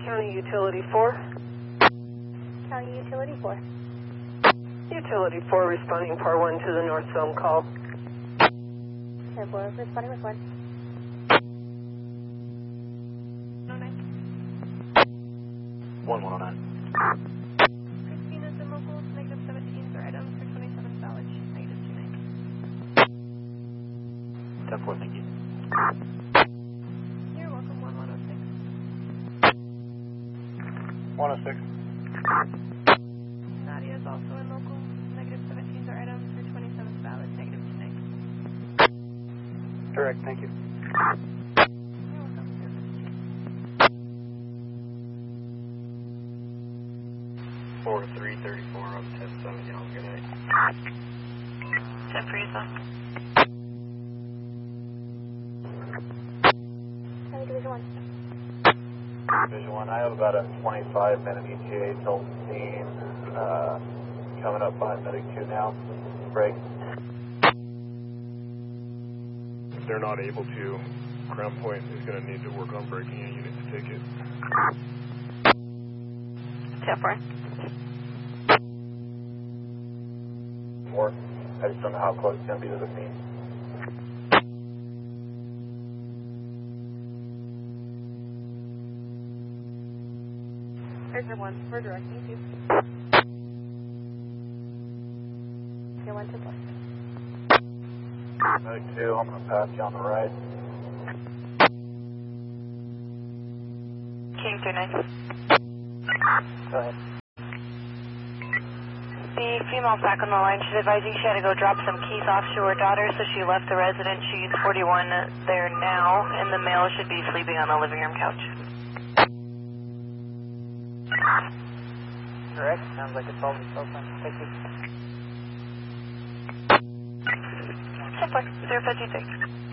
County Utility 4. County Utility 4. Utility 4 responding par 1 to the North Zone call. Par 4 responding with 1. 109. Christina's in local, negative 17 for items for 27 salvage, negative 29. 10-4, thank you. You're welcome, 1106. 106. Nadia is also in local, negative 17 for items for 27 salvage, negative 29. Correct, thank you. You're welcome, 4334 on 10-7, y'all. Good night. 10 for yourself. County Division 1. Division 1, I have about a 25-minute ETA till scene. Coming up behind Medic 2 now. Break. If they're not able to, Crown Point is going to need to work on breaking a unit to take it. 10-4. 4. I just don't know how close it's going to be to the scene. There's your 1. We're directing you. Your 1 to 4. Medic 2, I'm going to pass you on the right. King 39. Go ahead. The female back on the line, she's advising she had to go drop some keys off to her daughter, so she left the residence. She's 41 there now, and the male should be sleeping on the living room couch. Correct. Sounds like it's all open. Thank you. 10-4. 053.